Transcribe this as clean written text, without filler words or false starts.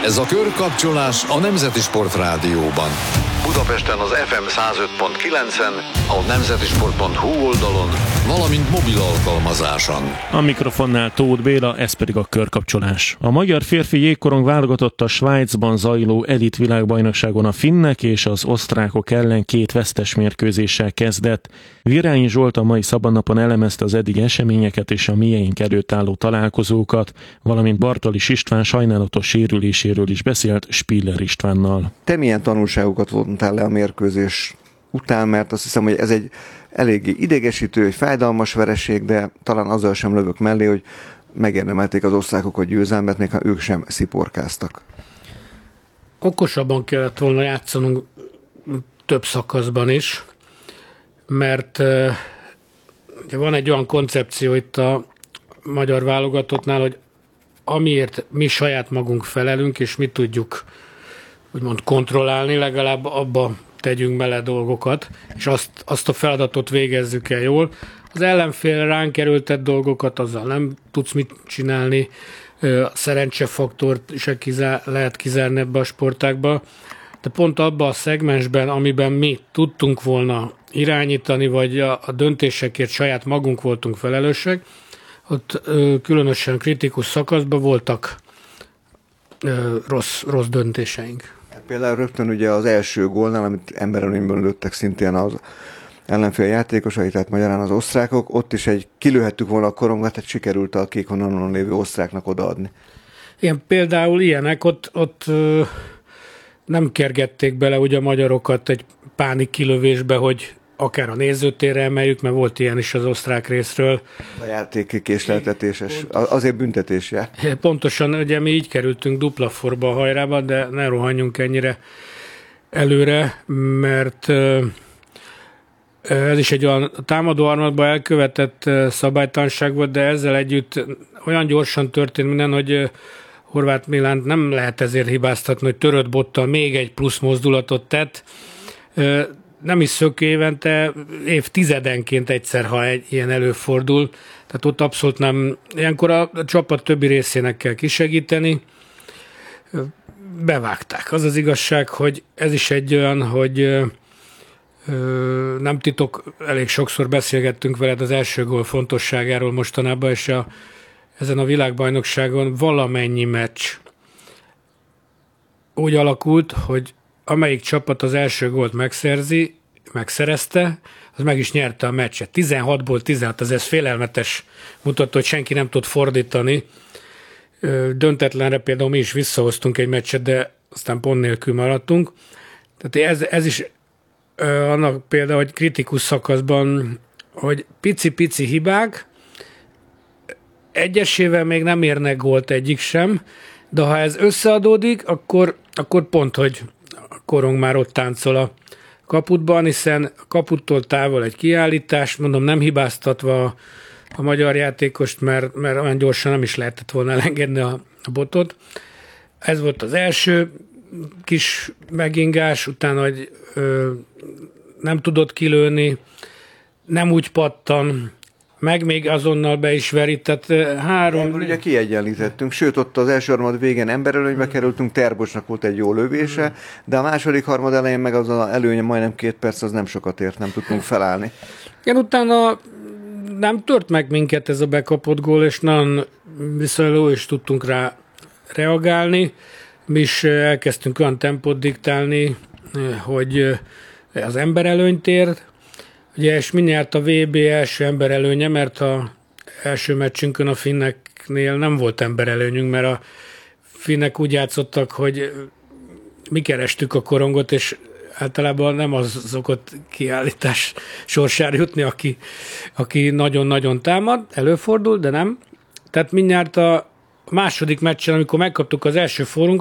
Ez a körkapcsolás a Nemzeti Sport Rádióban. Budapesten az FM 105.9-en, a nemzetisport.hu oldalon, valamint mobil alkalmazáson. A mikrofonnál Tóth Béla, ez pedig a körkapcsolás. A magyar férfi jégkorong válogatott a Svájcban zajló elit világbajnokságon a finnek és az osztrákok ellen 2 vesztes mérkőzéssel kezdett. Virányi Zsolt a mai szabadnapon elemezte az eddig eseményeket és a mieink előtt álló találkozókat, valamint Bartalis István sajnálatos sérüléséről is beszélt Spiller Istvánnal. Te milyen tanulságokat vontál le a mérkőzés után, mert azt hiszem, hogy ez egy eléggé idegesítő, egy fájdalmas vereség, de talán azzal sem lövök mellé, hogy megérdemelték az osztrákok a győzelmet, még ha ők sem sziporkáztak. Okosabban kellett volna játszanunk több szakaszban is, mert ugye van egy olyan koncepció itt a magyar válogatottnál, hogy amiért mi saját magunk felelünk, és mi tudjuk úgymond kontrollálni, legalább abba tegyünk bele dolgokat, és azt a feladatot végezzük el jól. Az ellenfél ránk erőltett dolgokat, azzal nem tudsz mit csinálni, a szerencsefaktort se lehet kizárni ebbe a sportágba, de pont abban a szegmensben, amiben mi tudtunk volna irányítani, vagy a döntésekért saját magunk voltunk felelősek, ott különösen kritikus szakaszban voltak rossz döntéseink. Például rögtön ugye az első gólnál, amit emberelőnyből lőttek szintén az ellenfél játékosai, tehát magyarán az osztrákok, ott is kilőhettük volna a korongot, tehát sikerült a kék vonalon lévő osztráknak odaadni. Igen, például ilyenek, ott nem kergették bele ugye a magyarokat egy pánik kilövésbe, hogy akár a nézőtérre emeljük, mert volt ilyen is az osztrák részről. A játék késleltetéses, azért büntetés jár. Pontosan, ugye mi így kerültünk dupla forba a hajrába, de ne rohanjunk ennyire előre, mert ez is egy olyan támadó armatban elkövetett szabálytalanság volt, de ezzel együtt olyan gyorsan történt minden, hogy Horváth Milánt nem lehet ezért hibáztatni, hogy törött bottal még egy plusz mozdulatot tett. Nem is szök évente, évtizedenként egyszer, ha egy ilyen előfordul. Tehát ott abszolút nem. Ilyenkor a csapat többi részének kell kisegíteni. Bevágták. Az az igazság, hogy ez is egy olyan, hogy nem titok, elég sokszor beszélgettünk veled az első gól fontosságáról mostanában, és ezen a világbajnokságon valamennyi meccs úgy alakult, hogy amelyik csapat az első gólt megszerezte, az meg is nyerte a meccset. 16-ból 16, ez félelmetes mutatta, hogy senki nem tud fordítani. Döntetlenre például mi is visszahoztunk egy meccset, de aztán pont nélkül maradtunk. Tehát ez is annak például, hogy kritikus szakaszban, hogy pici-pici hibák, egyesével még nem érnek gólt egyik sem, de ha ez összeadódik, akkor pont, hogy a korong már ott táncol a kaputban, hiszen a kaputtól távol egy kiállítás, mondom, nem hibáztatva a magyar játékost, mert olyan gyorsan nem is lehetett volna elengedni a botot. Ez volt az első kis megingás, utána, hogy nem tudott kilőni, nem úgy pattan, meg még azonnal be is verített. Ebből ugye kiegyenlítettünk, sőt ott az első harmad végén emberelőnybe kerültünk, Terbocsnak volt egy jó lövése, de a második harmad elején meg az az előnye majdnem 2 perc, az nem sokat ért, nem tudtunk felállni. Igen, utána nem tört meg minket ez a bekapott gól, és nagyon viszonylag is tudtunk rá reagálni. Mi is elkezdtünk olyan tempót diktálni, hogy az emberelőnyt ért. Ugye, és mindjárt a VB első emberelőnye, mert az első meccsünkön a finneknél nem volt emberelőnyünk, mert a finnek úgy játszottak, hogy mi kerestük a korongot, és általában nem az szokott kiállítás sorsára jutni, aki nagyon-nagyon támad, előfordul, de nem. Tehát mindjárt a második meccsen, amikor megkaptuk az első fórumot,